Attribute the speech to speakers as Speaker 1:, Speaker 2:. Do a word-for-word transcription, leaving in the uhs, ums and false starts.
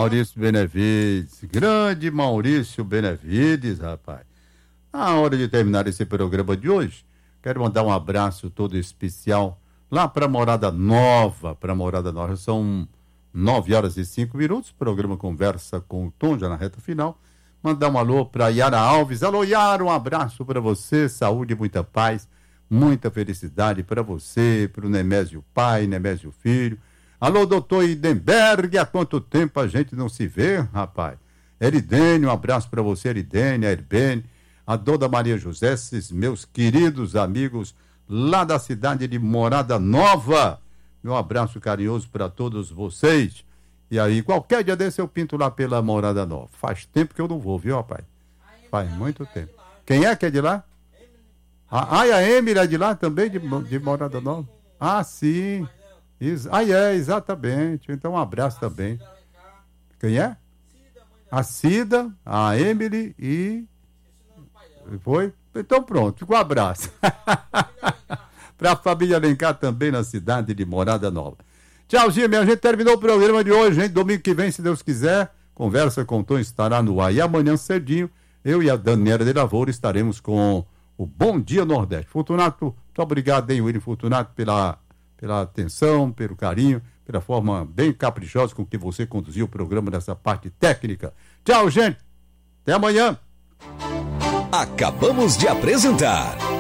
Speaker 1: Maurício Benevides, grande Maurício Benevides, rapaz. Na hora de terminar esse programa de hoje, quero mandar um abraço todo especial lá para Morada Nova, para Morada Nova. São nove horas e cinco minutos, o programa Conversa com o Tom, já na reta final. Mandar um alô para Yara Alves. Alô, Yara, um abraço para você, saúde, muita paz, muita felicidade para você, para o Nemésio pai, Nemésio filho. Alô, doutor Idenberg, há quanto tempo a gente não se vê, rapaz? Eridênio, um abraço para você, Eridênio, a Erbene, a dona Maria José, esses meus queridos amigos lá da cidade de Morada Nova. Meu abraço carinhoso para todos vocês. E aí, qualquer dia desse eu pinto lá pela Morada Nova. Faz tempo que eu não vou, viu, rapaz? Faz muito tempo. Quem é que é de lá? Ah, a Emily é de lá também, de, de Morada Nova? Ah, sim. Isso. Ah, é, exatamente. Então, um abraço também. Quem é? A Cida, a Emily e... Foi? Então pronto, ficou um abraço. Para a família Alencar também na cidade de Morada Nova. Tchauzinho, minha gente. Terminou o programa de hoje, gente. Domingo que vem, se Deus quiser, Conversa com o Tom estará no ar. E amanhã cedinho, eu e a Daniela de Lavoura estaremos com o Bom Dia Nordeste. Fortunato, muito obrigado, hein, William Fortunato, pela, pela atenção, pelo carinho, pela forma bem caprichosa com que você conduziu o programa nessa parte técnica. Tchau, gente. Até amanhã.
Speaker 2: Acabamos de apresentar